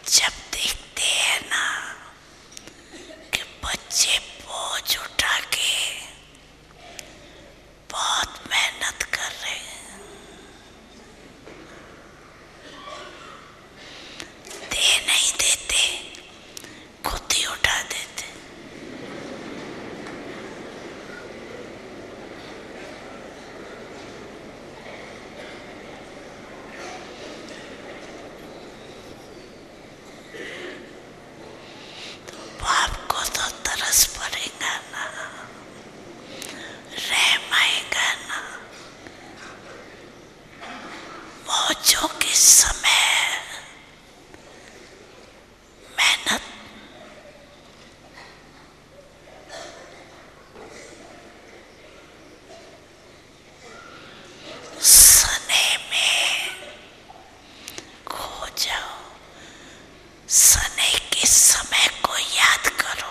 जब देखते हैं ना कि बच्चे बोझ उठा के बहुत मेहनत कर रहे हैं, दे नहीं देते, खुद ही उठा देते। बाप को तो तरस पड़ेगा ना, रहम आएगा ना। मौजों के समय मेहनत सने में खो जाओ, सने के समय को याद करो।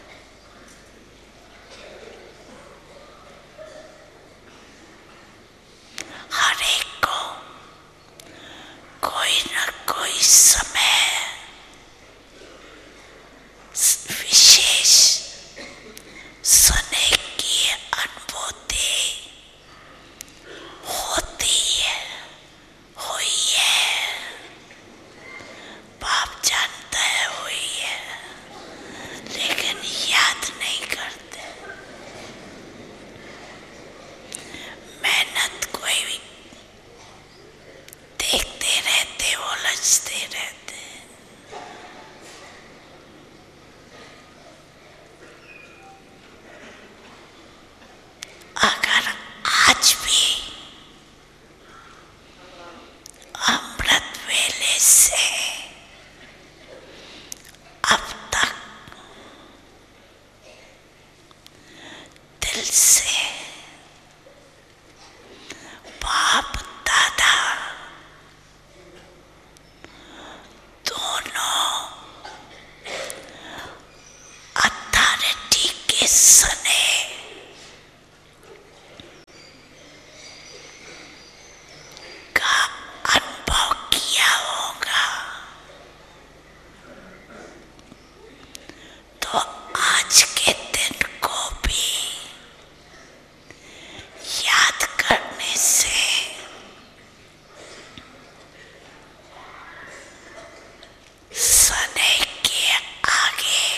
हर एक को कोई न कोई समय विशेष सने की अनुभूति होती है, हुई है। बाप जानता है हुई है, लेकिन याद नहीं करते। मेहनत कोई भी देखते रहते, उलझते रहते। अगर आज भी अमृत वेले से अब तक दिल से बाप दादा दोनों अथॉरिटी के सने का अनुभव किया होगा, तो आज के दिन को भी याद करने से सने के आगे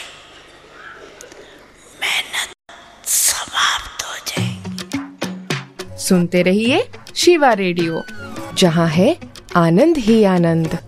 मेहनत समाप्त हो जाएगी। सुनते रहिए शिवा रेडियो, जहाँ है आनंद ही आनंद।